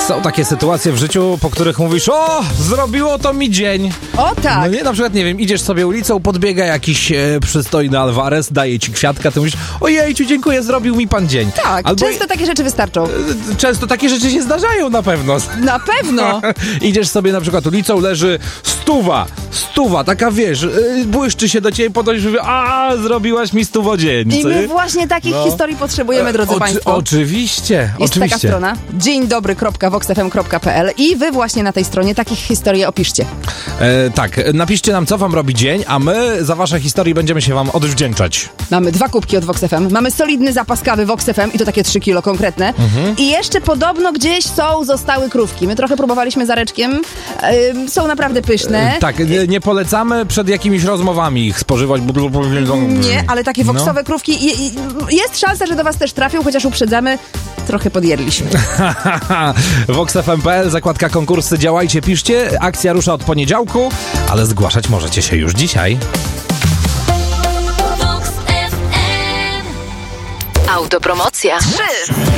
Są takie sytuacje w życiu, po których mówisz: o, zrobiło to mi dzień. O tak. No nie, na przykład, nie wiem, idziesz sobie ulicą, podbiega jakiś przystojny Alvarez, daje ci kwiatka, ty mówisz: ojejciu, dziękuję, zrobił mi pan dzień. Tak, albo często takie rzeczy wystarczą. Często takie rzeczy się zdarzają na pewno. Na pewno. Idziesz sobie na przykład ulicą, leży stuwa, taka wiesz, błyszczy się do ciebie, potem mówi: a, zrobiłaś mi stuwodzień. I my właśnie takich historii potrzebujemy, drodzy państwo. Oczywiście. Jest taka strona dzieńdobry.voxfm.pl i wy właśnie na tej stronie takich historii opiszcie. Tak, napiszcie nam, co wam robi dzień, a my za wasze historie będziemy się wam odwdzięczać. Mamy 2 kubki od Vox FM, mamy solidny zapas kawy Vox FM i to takie 3 kilo konkretne. I jeszcze podobno gdzieś zostały krówki. My trochę próbowaliśmy z Areczkiem. Są naprawdę pyszne. Tak, nie polecamy przed jakimiś rozmowami ich spożywać. Nie, ale takie voxowe krówki jest szansa, że do was też trafią, chociaż uprzedzamy, trochę podjedliśmy. VoxFM.pl, zakładka konkursy, działajcie, piszcie. Akcja rusza od poniedziałku, ale zgłaszać możecie się już dzisiaj. Autopromocja 3.